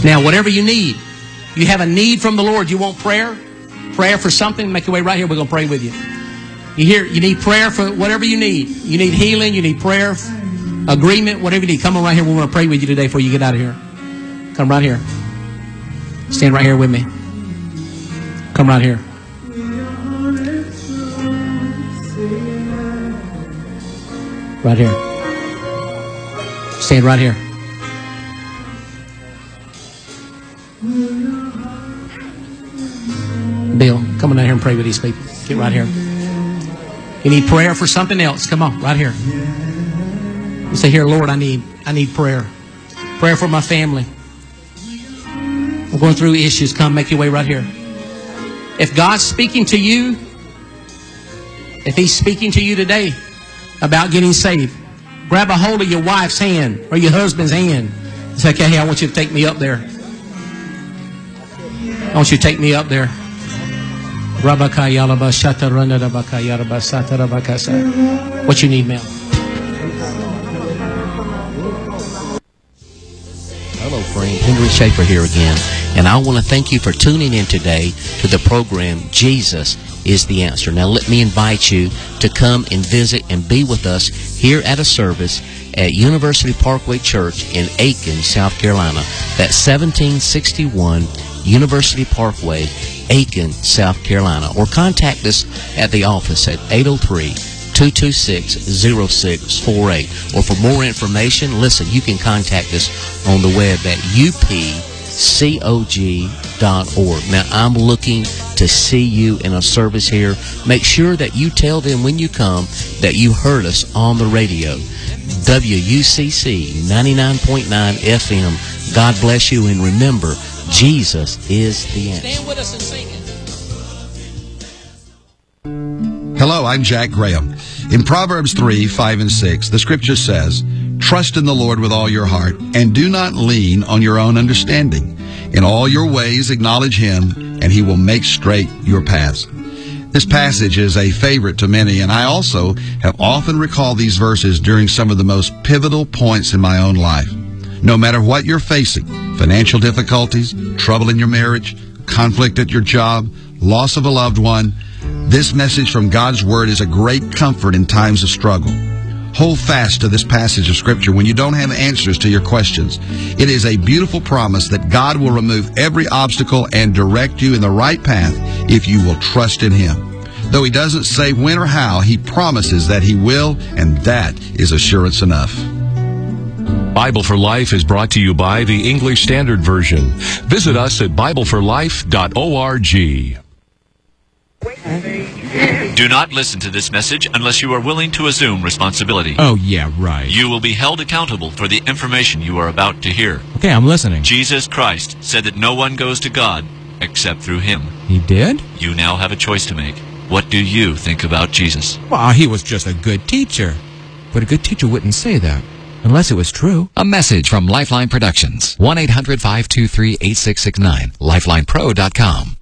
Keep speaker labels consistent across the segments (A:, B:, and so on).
A: Now, whatever you need, you have a need from the Lord, you want prayer for something, make your way right here. We're going to pray with you. You need prayer for whatever you need. You need healing, you need prayer, agreement, whatever you need. Come on right here. We want to pray with you today before you get out of here. Come right here. Stand right here with me. Come right here. Right here. Stand right here. Bill, come on down here and pray with these people. Get right here. You need prayer for something else. Come on, right here. You say, here, Lord, I need prayer. Prayer for my family. I'm going through issues. Come, make your way right here. If God's speaking to you, if He's speaking to you today about getting saved, grab a hold of your wife's hand or your husband's hand and say, okay, hey, I want you to take me up there. I want you to take me up there. What you need, ma'am? Hello, friend. Henry Schaefer here again. And I want to thank you for tuning in today to the program, Jesus is the Answer. Now, let me invite you to come and visit and be with us here at a service at University Parkway Church in Aiken, South Carolina. That's 1761 University Parkway, Aiken, South Carolina. Or contact us at the office at 803-226-0648. Or for more information, listen, you can contact us on the web at upcog.org. Now, I'm looking to see you in a service here. Make sure that you tell them when you come that you heard us on the radio. WUCC 99.9 FM. God bless you, and remember, Jesus is the answer. Stand with us and sing it.
B: Hello, I'm Jack Graham. In Proverbs 3, 5, and 6, the Scripture says, trust in the Lord with all your heart, and do not lean on your own understanding. In all your ways acknowledge Him, and He will make straight your paths. This passage is a favorite to many, and I also have often recalled these verses during some of the most pivotal points in my own life. No matter what you're facing, financial difficulties, trouble in your marriage, conflict at your job, loss of a loved one, this message from God's Word is a great comfort in times of struggle. Hold fast to this passage of Scripture when you don't have answers to your questions. It is a beautiful promise that God will remove every obstacle and direct you in the right path if you will trust in Him. Though He doesn't say when or how, He promises that He will, and that is assurance enough.
C: Bible for Life is brought to you by the English Standard Version. Visit us at BibleForLife.org.
D: Do not listen to this message unless you are willing to assume responsibility.
E: Oh, yeah, right.
D: You will be held accountable for the information you are about to hear.
E: Okay, I'm listening.
D: Jesus Christ said that no one goes to God except through Him.
E: He did?
D: You now have a choice to make. What do you think about Jesus?
E: Well, He was just a good teacher. But a good teacher wouldn't say that. Unless it was true.
F: A message from Lifeline Productions. 1-800-523-8669. LifelinePro.com.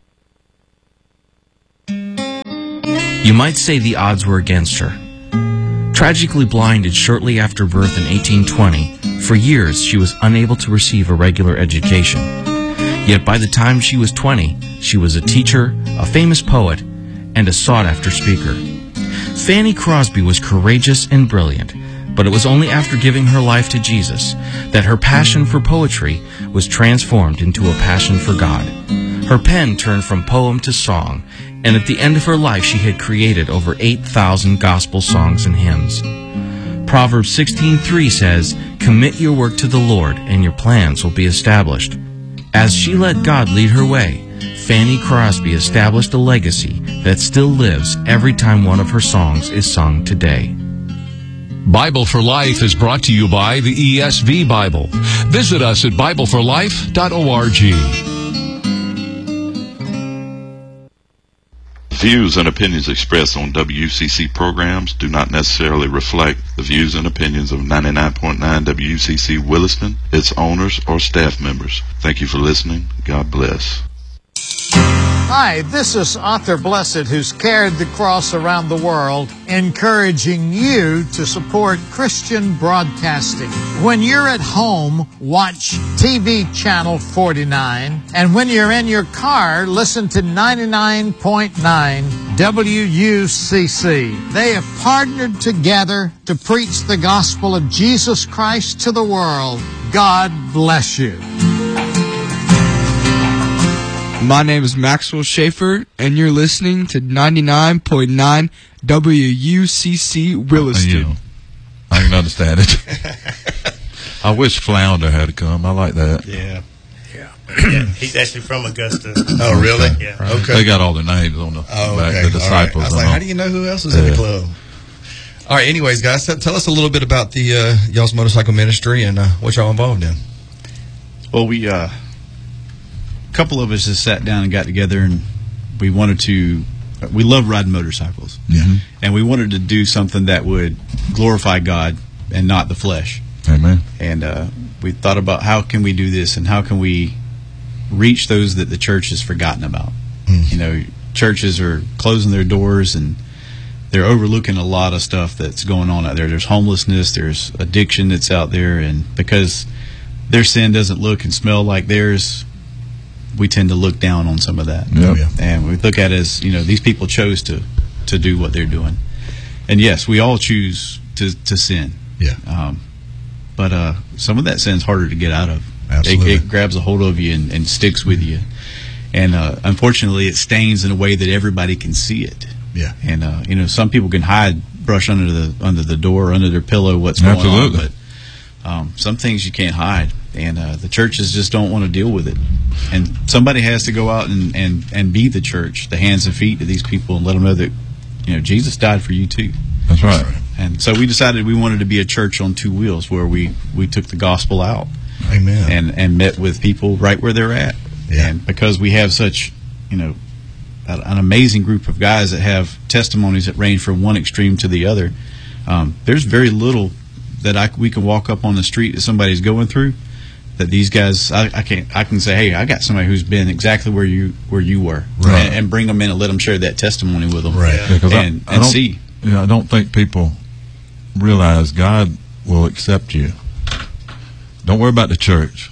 G: You might say the odds were against her. Tragically blinded shortly after birth in 1820, for years she was unable to receive a regular education. Yet by the time she was 20, she was a teacher, a famous poet, and a sought-after speaker. Fanny Crosby was courageous and brilliant, but it was only after giving her life to Jesus that her passion for poetry was transformed into a passion for God. Her pen turned from poem to song, and at the end of her life she had created over 8,000 gospel songs and hymns. Proverbs 16:3 says, "Commit your work to the Lord, and your plans will be established." As she let God lead her way, Fanny Crosby established a legacy that still lives every time one of her songs is sung today.
C: Bible for Life is brought to you by the ESV Bible. Visit us at BibleForLife.org.
H: Views and opinions expressed on WCC programs do not necessarily reflect the views and opinions of 99.9 WCC Williston, its owners, or staff members. Thank you for listening. God bless.
I: Hi, this is Arthur Blessed, who's carried the cross around the world, encouraging you to support Christian broadcasting. When you're at home, watch TV channel 49, and when you're in your car, listen to 99.9 WUCC. They have partnered together to preach the gospel of Jesus Christ to the world. God bless you.
J: My name is Maxwell Schaefer, and you're listening to 99.9 WUCC Williston.
K: I can understand it. I wish Flounder had come. I like that.
L: Yeah. He's actually from Augusta.
M: Oh, really?
L: Yeah.
M: Okay.
K: They got all the names on the back, the disciples.
M: Right. I was like, how do you know who else is in the club? All right, anyways, guys, tell us a little bit about the y'all's motorcycle ministry and what y'all involved in.
N: Well, we... a couple of us just sat down and got together, and we love riding motorcycles.
K: Mm-hmm.
N: And we wanted to do something that would glorify God and not the flesh.
K: Amen.
N: And we thought about how can we do this, and how can we reach those that the church has forgotten about. You know, churches are closing their doors, and they're overlooking a lot of stuff that's going on out there. There's homelessness, there's addiction that's out there, and because their sin doesn't look and smell like theirs, we tend to look down on some of that.
K: Yep.
N: And we look at it as, these people chose to do what they're doing. And yes, we all choose to sin.
M: Yeah.
N: But some of that sin's harder to get out of.
M: Absolutely.
N: It grabs a hold of you and sticks with you. And unfortunately, it stains in a way that everybody can see it.
M: Yeah.
N: And some people can hide brush under the door, under their pillow, what's going on. But some things you can't hide. And the churches just don't want to deal with it. And somebody has to go out and be the church, the hands and feet of these people, and let them know that Jesus died for you too.
K: That's right.
N: And so we decided we wanted to be a church on two wheels, where we took the gospel out.
M: Amen.
N: And met with people right where they're at.
M: Yeah.
N: And because we have such an amazing group of guys that have testimonies that range from one extreme to the other, there's very little that we can walk up on the street that somebody's going through that these guys I can say, hey, I got somebody who's been exactly where you were,
K: right,
N: and bring them in and let them share that testimony with them,
M: right?
N: And see.
K: I don't think people realize God will accept you. Don't worry about the church.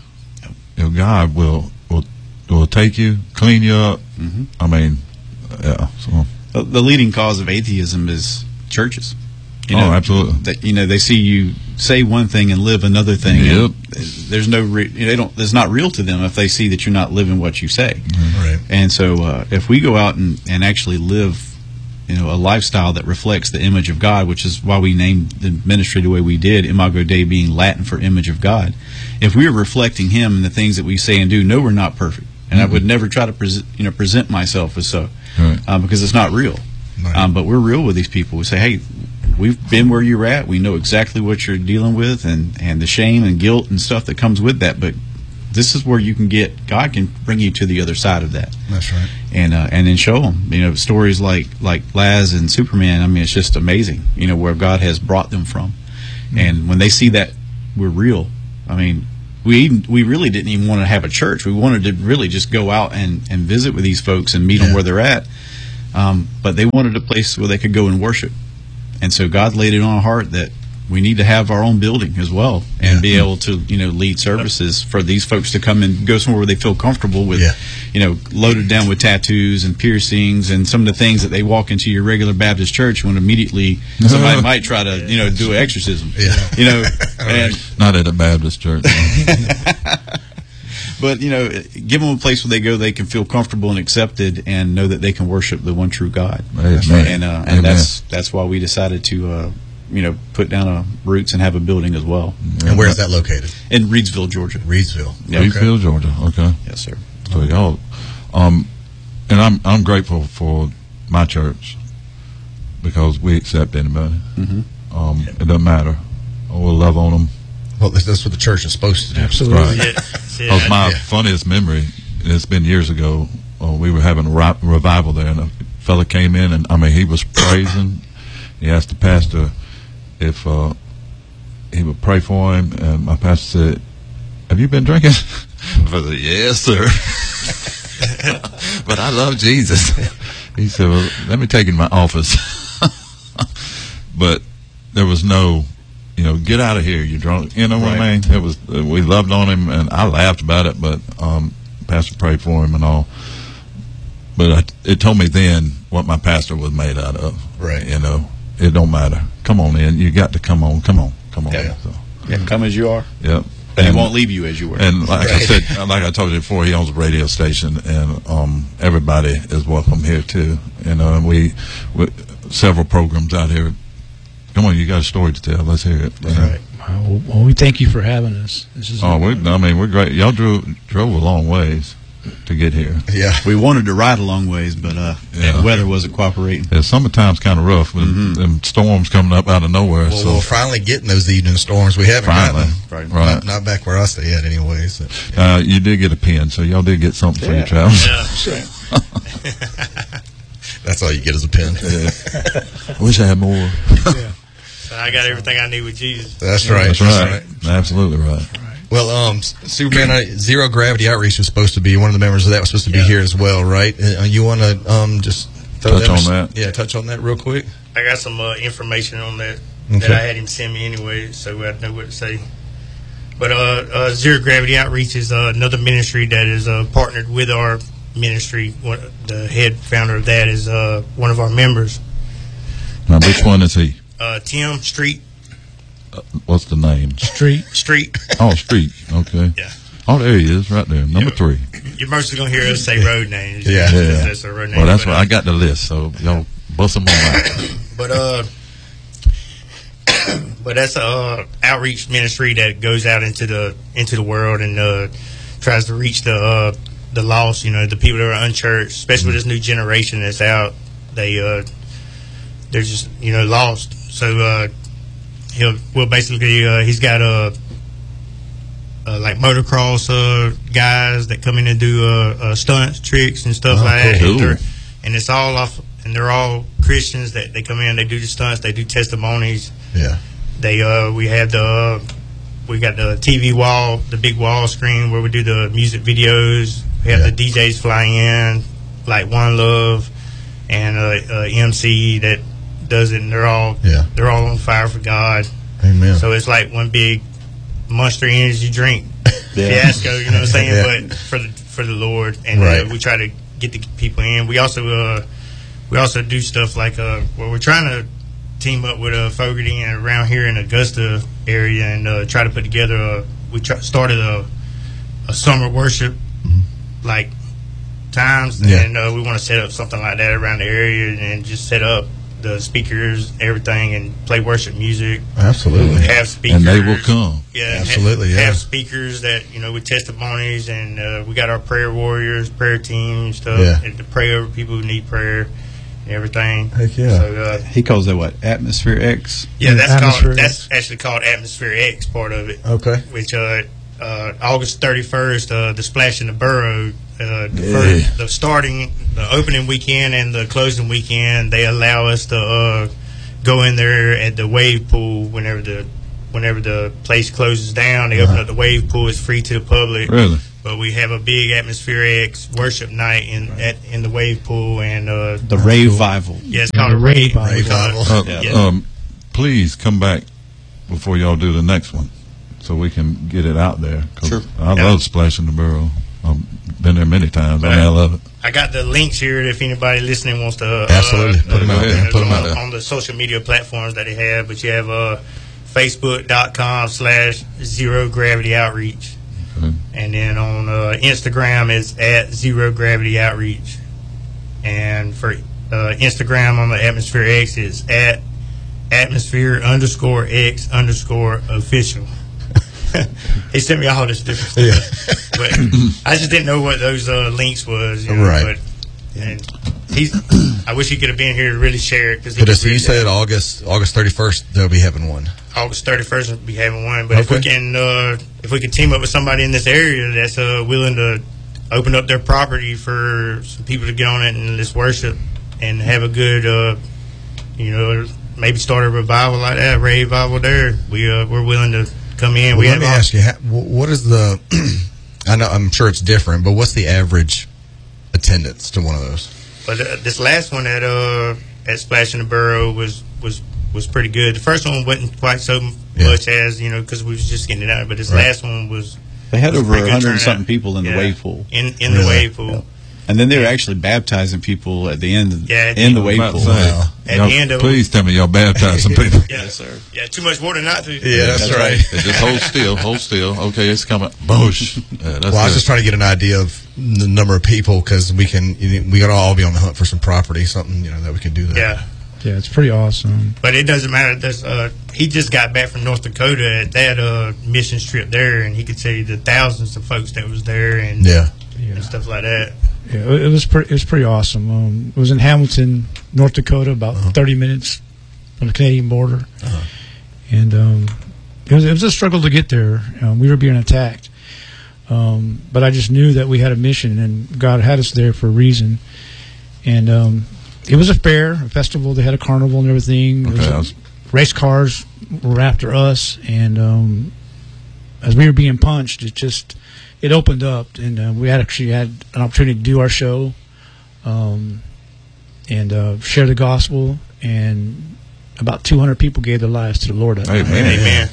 K: God will take you, clean you up.
N: Mm-hmm.
K: I mean, yeah. So
N: the leading cause of atheism is churches.
K: Absolutely.
N: That, they see you say one thing and live another thing.
K: Yep.
N: There's no it's not real to them if they see that you're not living what you say.
M: Right.
N: And so if we go out and actually live a lifestyle that reflects the image of God, which is why we named the ministry the way we did, Imago Dei being Latin for image of God. If we are reflecting Him in the things that we say and do, no, we're not perfect. And I would never try to present myself as so, because it's not real.
M: Right.
N: But we're real with these people. We say, hey, we've been where you're at. We know exactly what you're dealing with, and the shame and guilt and stuff that comes with that. But this is where you can get. God can bring you to the other side of that.
M: That's right.
N: And then show them. Stories like Laz and Superman. I mean, it's just amazing. Where God has brought them from, and when they see that we're real. I mean, we really didn't even want to have a church. We wanted to really just go out and visit with these folks and meet them where they're at. But they wanted a place where they could go and worship. And so God laid it on our heart that we need to have our own building as well, and be able to lead services for these folks to come and go somewhere where they feel comfortable with, loaded down with tattoos and piercings and some of the things that they walk into your regular Baptist church when immediately somebody might try to do an exorcism. And
K: not at a Baptist church.
N: But give them a place where they can feel comfortable and accepted, and know that they can worship the one true God.
K: Amen.
N: And that's why we decided to put down roots and have a building as well.
M: And where is that located?
N: In Reedsville, Georgia.
M: Reedsville.
N: Yeah.
K: Reedsville, Georgia. Okay.
N: Yes, sir.
K: So y'all, and I'm grateful for my church because we accept anybody.
N: Mm-hmm.
K: It doesn't matter. We'll love on them.
M: Well, that's what the church is supposed to do.
K: Absolutely.
N: Yeah.
K: Because my funniest memory, it's been years ago, we were having a revival there, and a fella came in, and he was praising. He asked the pastor if he would pray for him, and my pastor said, "Have you been drinking?" I said, "Yes, sir." but I love Jesus. He said, well, let me take you to my office. But there was no, get out of here, you drunk. You know what I mean? It was, we loved on him, and I laughed about it, but pastor prayed for him and all. But it told me then what my pastor was made out of.
M: Right.
K: It don't matter. Come on in. You got to come on. Come on.
N: Yeah.
K: So,
N: come as you are.
K: Yep.
N: And he won't leave you as you were.
K: And like I said, like I told you before, he owns a radio station, and everybody is welcome here too. And we several programs out here. Come on, you got a story to tell. Let's hear it.
A: That's right. Well, we thank you for having us. This is
K: we're great. Y'all drove a long ways to get here.
M: Yeah,
N: we wanted to ride a long ways, but the weather wasn't cooperating.
K: Yeah, summertime's kind of rough with them storms coming up out of nowhere.
M: Well,
K: so
M: we're finally getting those evening storms. We haven't gotten them.
K: Right.
M: Not back where I stay at, anyways. So.
K: You did get a pen, so y'all did get something for your travels.
L: Yeah.
M: That's all you get is a pen.
K: Yeah. I wish I had more.
L: Yeah. So I got everything I need with Jesus.
M: That's right.
K: That's right. Absolutely right.
M: Well, Superman, Zero Gravity Outreach was supposed to be, one of the members of that was supposed to be here as well, right? You want to just
K: touch on that?
M: Yeah, touch on that real quick.
L: I got some information on that I had him send me anyway, so I know what to say. But Zero Gravity Outreach is another ministry that is partnered with our ministry. The head founder of that is one of our members.
K: Now, which one is he?
L: Tim Street.
K: What's the name?
L: Street.
K: Oh, Street. Okay.
L: Yeah.
K: Oh, there he is, right there, number 3.
L: You're mostly gonna hear us say road names.
K: Yeah.
L: That's a road name.
K: Well, that's what I got the list. So y'all bust them on out.
L: But that's a outreach ministry that goes out into the world and tries to reach the lost. The people that are unchurched, especially this new generation that's out. They're just lost. So he's got like motocross guys that come in and do stunts, tricks, and stuff like that.
K: Cool.
L: And it's all off, and they're all Christians that they come in. They do the stunts. They do testimonies.
M: Yeah.
L: We got the TV wall, the big wall screen where we do the music videos. We have the DJs fly in, like One Love, and MC that does it, and they're all on fire for God.
M: Amen.
L: So it's like one big Monster Energy drink fiasco, you know what I'm saying? But for the Lord, and we try to get the people in. We also do stuff like we're trying to team up with Fogarty and around here in Augusta area and try to put together. Started a summer worship like times, and we want to set up something like that around the area and just set up the speakers, everything, and play worship music.
M: Absolutely.
L: Have speakers.
K: And they will come.
L: Yeah.
M: Absolutely,
L: have speakers that, with testimonies, and we got our prayer warriors, prayer team stuff, and to pray over people who need prayer and everything.
M: Heck yeah.
L: So,
N: he calls that what? Atmosphere X?
L: Yeah, that's actually called Atmosphere X, part of it.
M: Okay.
L: Which, August 31st, the Splash in the Borough, the opening weekend and the closing weekend, they allow us to go in there at the wave pool whenever the place closes down. They open up the wave pool. It's free to the public.
K: Really?
L: But we have a big Atmosphere X worship night in the wave pool and
N: the Rave-vival.
L: Yeah, it's called a Rave-vival.
K: Please come back before y'all do the next one, so we can get it out there.
M: Sure.
K: I love Splash in the Borough. I've been there many times. I love it.
L: I got the links here if anybody listening wants to
M: absolutely put them out there. Put them out there
L: on the social media platforms that they have. But you have Facebook.com/Zero Gravity Outreach, and then on Instagram it's at Zero Gravity Outreach, and for Instagram on the Atmosphere X is at Atmosphere_X_official. He sent me all this different stuff, but I just didn't know what those links was.
M: Right.
L: But I wish he could have been here to really share it.
M: But you said August 31st they'll be having one.
L: August 31st we'll be having one. But if we can team up with somebody in this area that's willing to open up their property for some people to get on it and just worship and have a good, maybe start a revival like that, rave revival there. We're willing to come in.
M: Well, let me ask you, what is the? I know I'm sure it's different, but what's the average attendance to one of those.
L: But this last one at Splash in the Burrow was pretty good. The first one wasn't quite so much as, because we was just getting it out. But this last one was.
N: They had
L: was
N: over 100 and something people in the wave pool.
L: In the wave pool.
N: Yeah. And then they were actually baptizing people at the end in the wave pool.
K: At the end of please tell me y'all baptized some people.
L: Yes, sir. Yeah, too much water not to.
M: Yeah, that's right.
K: Just hold still. Okay, it's coming. Boosh.
M: I was just trying to get an idea of the number of people because we got to all be on the hunt for some property, something that we can do there.
O: Yeah, it's pretty awesome.
L: But it doesn't matter. He just got back from North Dakota at that missions trip there, and he could tell you the thousands of folks that was there and stuff like that.
O: Yeah, it was pretty awesome. It was in Hamilton, North Dakota, about 30 minutes from the Canadian border, and it was a struggle to get there. We were being attacked, but I just knew that we had a mission, and God had us there for a reason. And it was a festival. They had a carnival and everything. Race cars were after us, and as we were being punched, it opened up, and we actually had an opportunity to do our show and share the gospel, and about 200 people gave their lives to the Lord that night.
L: Amen.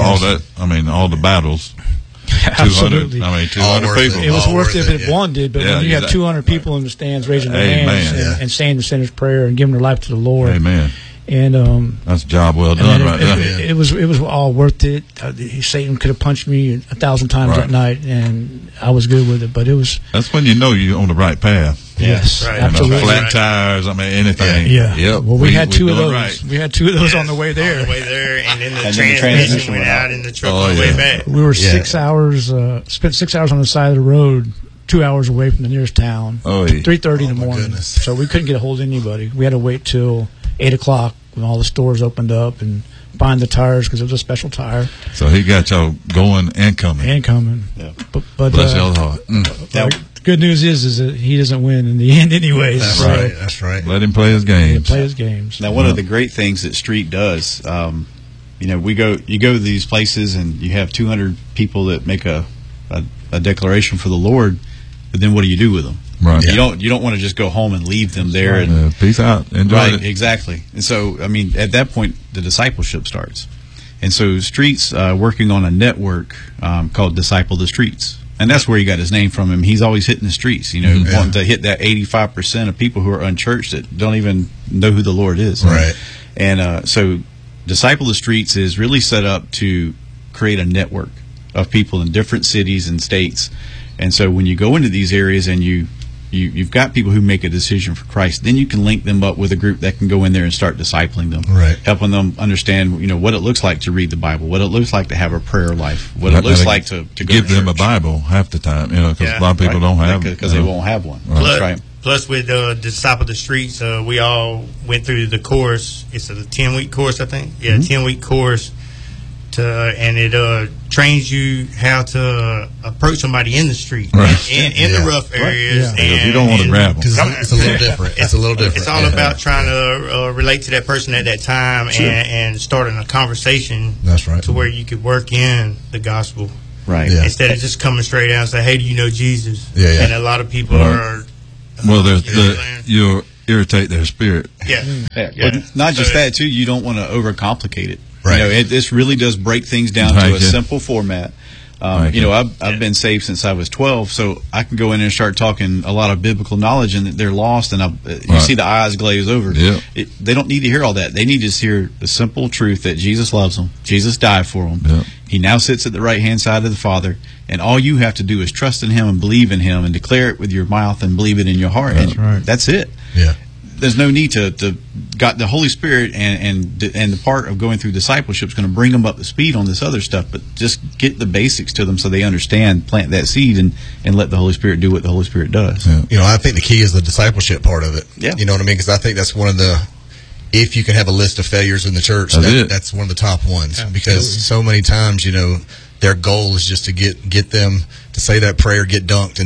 K: All the battles.
O: Absolutely.
K: 200 people.
O: It was worth it if one did, but when you have 200 people in the stands raising their hands and saying the sinner's prayer and giving their life to the Lord.
K: Amen.
O: And
K: that's a job well done right there.
O: It was all worth it. Satan could have punched me 1,000 times that night, and I was good with it. But it was.
K: That's when you know you're on the right path.
O: Yes, absolutely.
K: Flat tires. Anything.
O: Yeah.
K: Yep.
O: Well, we had two of those. Right. We had two of those on the way there.
L: On the way there, and then the transmission went out in the truck on the way back.
O: We were 6 hours. Spent 6 hours on the side of the road. 2 hours away from the nearest town. 3:30 in the morning.
M: Goodness.
O: So we couldn't get a hold of anybody. We had to wait till 8 o'clock when all the stores opened up and find the tires because it was a special tire.
K: So he got y'all going and coming.
O: Yeah. But
K: bless y'all's heart.
O: The good news is that he doesn't win in the end anyways.
M: That's right.
K: Let him play his games.
N: Now, one of the great things that Street does, you go to these places and you have 200 people that make a declaration for the Lord, but then what do you do with them?
K: Right.
N: You don't want to just go home and leave them there. And
K: peace out. Enjoy it.
N: Exactly. And so, at that point, the discipleship starts. And so Street's working on a network called Disciple the Streets. And that's where he got his name from him. He's always hitting the streets, wanting to hit that 85% of people who are unchurched that don't even know who the Lord is.
M: Right.
N: And so Disciple the Streets is really set up to create a network of people in different cities and states. And so when you go into these areas and you've got people who make a decision for Christ, then you can link them up with a group that can go in there and start discipling them, helping them understand what it looks like to read the Bible, what it looks like to have a prayer life, what it looks like to go
K: give
N: to
K: them
N: church.
K: a Bible half the time, because a lot of people don't have
N: because they won't have one.
L: Plus, with Disciple the Streets, we all went through the course. It's a 10-week course, I think. Yeah, 10-week course. And it trains you how to approach somebody in the street, in the rough areas. And
K: you don't want to grab them.
M: It's a little different.
L: It's all about trying to relate to that person at that time and starting a conversation.
M: That's right.
L: To where you could work in the gospel.
N: Right.
M: Yeah.
L: Instead of just coming straight out and say, hey, do you know Jesus?
M: Yeah.
L: And a lot of people are...
K: Well, you irritate their spirit.
N: But not just that, too. You don't want to overcomplicate it.
M: Right.
N: This really does break things down to a simple format. I've been saved since I was 12, so I can go in and start talking a lot of biblical knowledge, and they're lost, and you see the eyes glaze over.
K: Yeah.
N: They don't need to hear all that. They need to just hear the simple truth that Jesus loves them. Jesus died for them.
K: Yeah.
N: He now sits at the right-hand side of the Father, and all you have to do is trust in Him and believe in Him and declare it with your mouth and believe it in your heart.
O: That's right.
N: That's it.
M: Yeah.
N: There's no need to got the Holy Spirit and the part of going through discipleship is going to bring them up to speed on this other stuff, but just get the basics to them so they understand, plant that seed, and let the Holy Spirit do what the Holy Spirit does.
M: Yeah. I think the key is the discipleship part of it.
N: Yeah.
M: You know what I mean? Because I think that's one of the, if you can have a list of failures in the church, that's one of the top ones.
O: Absolutely.
M: Because so many times, their goal is just to get them to say that prayer, get dunked,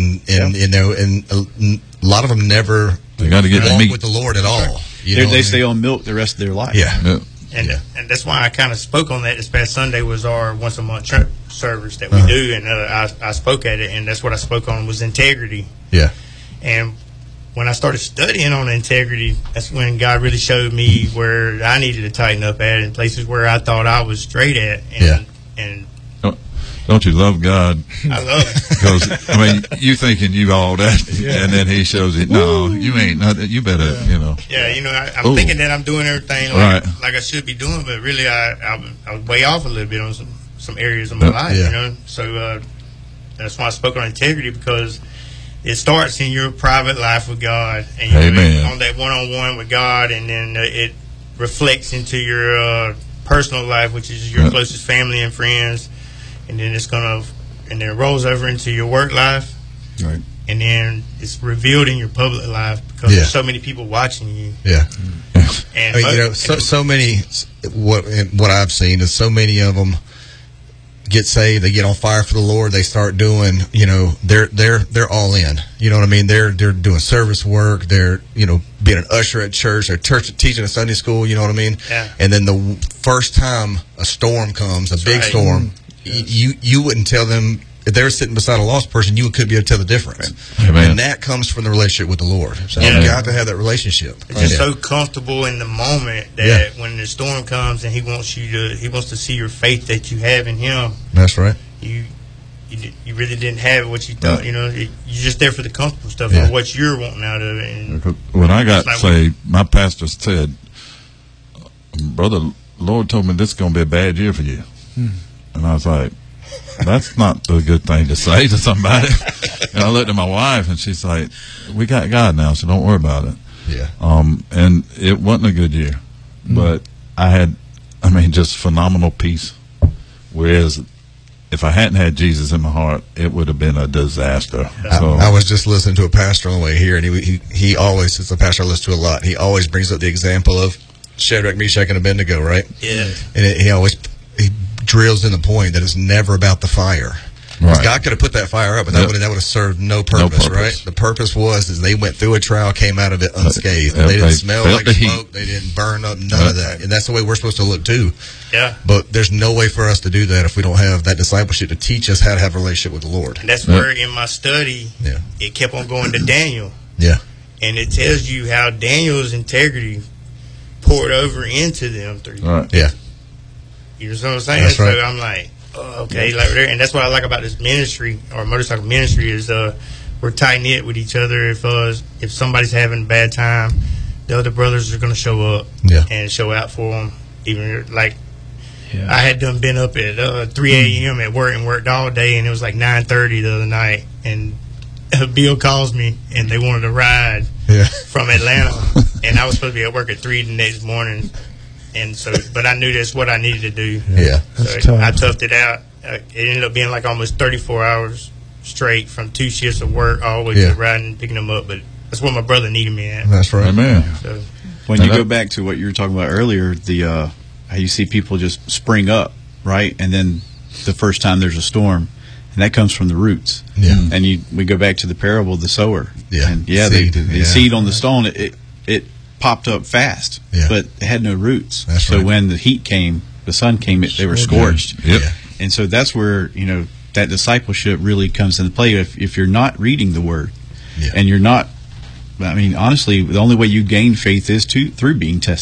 M: and a lot of them never
K: got to get
M: walk
K: meat
M: with the Lord at all.
N: They stay on milk the rest of their life.
M: Yeah.
L: And that's why I kind of spoke on that. This past Sunday was our once a month church service that we do, and I spoke at it, and that's what I spoke on was integrity.
M: Yeah.
L: And when I started studying on integrity, that's when God really showed me where I needed to tighten up at, and places where I thought I was straight at. And
K: don't you love God?
L: I love it.
K: Because, I mean, you thinking you all that, and then he shows you, no, you ain't nothing. You better, you know.
L: Yeah, you know, I'm thinking that I'm doing everything like I should be doing, but really I was way off a little bit on some areas of my life, you know. So that's why I spoke on integrity, because it starts in your private life with God, and you're on that one-on-one with God, and then it reflects into your personal life, which is your closest family and friends. And then and then it rolls over into your work life, right? And then it's revealed in your public life, because there's so many people watching you.
M: Yeah, and I mean, you know, so many. What I've seen is so many of them get saved, they get on fire for the Lord, they start doing, you know, they're all in. You know what I mean? They're doing service work. They're, you know, being an usher at church. They're teaching a Sunday school. You know what I mean? Yeah. And then the first time a storm comes, a big storm. You wouldn't tell them if they were sitting beside a lost person. You could be able to tell the difference, and that comes from the relationship with the Lord. So you got to have that relationship.
L: It's just so comfortable in the moment that when the storm comes and He wants to see your faith that you have in Him.
M: That's right.
L: You really didn't have what you thought. You know, you're just there for the comfortable stuff and what you're wanting out of it. And
K: when I got saved, my pastor said, "Brother, Lord told me this is going to be a bad year for you." And I was like, that's not a good thing to say to somebody. And I looked at my wife, and she's like, we got God now, so don't worry about it.
M: Yeah.
K: And it wasn't a good year. But I had, just phenomenal peace. Whereas if I hadn't had Jesus in my heart, it would have been a disaster. So,
M: I was just listening to a pastor on the way here, and he always, it's a pastor I listen to a lot, he always brings up the example of Shadrach, Meshach, and Abednego, right?
L: Yeah.
M: And he drills in the point that it's never about the fire. Right. God could have put that fire up, but that would have served no purpose, right? The purpose was they went through a trial, came out of it unscathed. They didn't smell like smoke. They didn't burn up, none of that. And that's the way we're supposed to look too.
L: Yeah.
M: But there's no way for us to do that if we don't have that discipleship to teach us how to have a relationship with the Lord.
L: And that's where in my study, it kept on going to Daniel.
M: Yeah.
L: And it tells you how Daniel's integrity poured over into them through.
M: Right. Yeah.
L: You know what I'm saying?
M: That's right.
L: So I'm like, okay, and that's what I like about this ministry, or motorcycle ministry, is we're tight knit with each other. If somebody's having a bad time, the other brothers are going to show up and show out for them. Even like I had been up at 3 a.m. at work and worked all day, and it was like 9:30 the other night, and Bill calls me and they wanted a ride from Atlanta, and I was supposed to be at work at 3 the next morning. And so, but I knew that's what I needed to do.
M: Yeah.
L: So I toughed it out. It ended up being like almost 34 hours straight from 2 shifts of work all the way to riding and picking them up. But that's where my brother needed me at.
M: That's right.
K: Amen.
L: So,
N: when you go back to what you were talking about earlier, how you see people just spring up, right? And then the first time there's a storm, and that comes from the roots.
M: Yeah.
N: And we go back to the parable of the sower.
M: Yeah.
N: And the seed on the stone, it popped up fast, but it had no roots.
M: That's
N: right. When the heat came, the sun came, they were scorched.
K: Yep.
N: And so that's where, that discipleship really comes into play. If you're not reading the Word, and you're not, honestly, the only way you gain faith is through being tested.